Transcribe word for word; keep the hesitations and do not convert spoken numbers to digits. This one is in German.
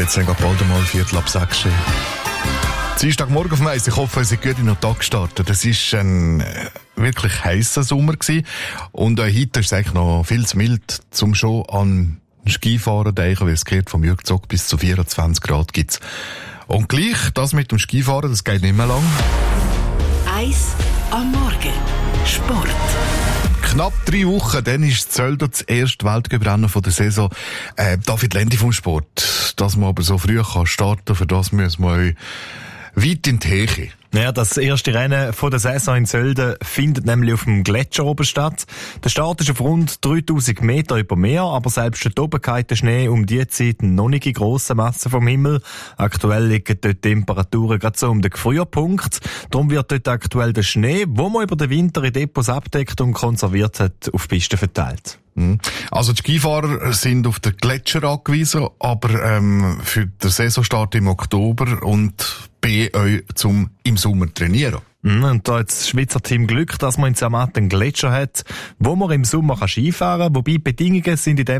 jetzt dann bald mal Viertel ab sechs. Dienstagmorgen auf dem Eis. Ich hoffe, ihr seid gut in den Tag gestartet. Es war ein äh, wirklich heißer Sommer gewesen. Und äh, heute ist es eigentlich noch viel zu mild, zum schon an Skifahren denken, weil es geht vom Jürgzog bis zu vierundzwanzig Grad gibt's. Und gleich, das mit dem Skifahren, das geht nicht mehr lang. Eis am Morgen. Sport. Knapp drei Wochen, dann ist Zölder das erste Weltcuprennen von der Saison. Äh, David Lendi vom Sport. Dass man aber so früh kann starten, für das müssen wir weit in die Heche. Ja, das erste Rennen von der Saison in Sölden findet nämlich auf dem Gletscher oben statt. Der Start ist auf rund dreitausend Meter über Meer, aber selbst dort oben geht der Schnee um die Zeit noch nicht in grossen Massen vom Himmel. Aktuell liegen dort die Temperaturen gerade so um den Gefrierpunkt. Darum wird dort aktuell der Schnee, wo man über den Winter in Depots abdeckt und konserviert hat, auf Pisten verteilt. Also die Skifahrer sind auf den Gletscher angewiesen, aber ähm, für den Saisonstart im Oktober und B euch zum im Sommer trainieren. Und da hat das Schweizer Team Glück, dass man in Zermatt einen Gletscher hat, wo man im Sommer Skifahren kann, wobei die Bedingungen sind in dem